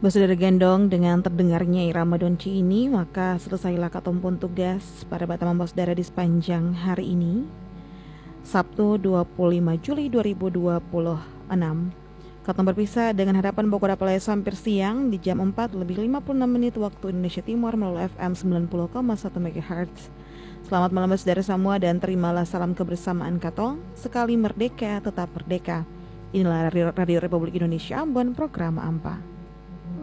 Saudara Gandong, dengan terdengarnya irama donci ini, maka selesailah katompon tugas pada Batam Saudara di sepanjang hari ini, Sabtu 25 Juli 2026. Katon berpisah dengan hadapan Bogor Apalai hampir siang di jam 4 lebih 56 menit waktu Indonesia Timur melalui FM 90,1 MHz. Selamat malam saudara semua dan terimalah salam kebersamaan Katong. Sekali merdeka, tetap merdeka. Inilah Radio Republik Indonesia Ambon, program AMPA.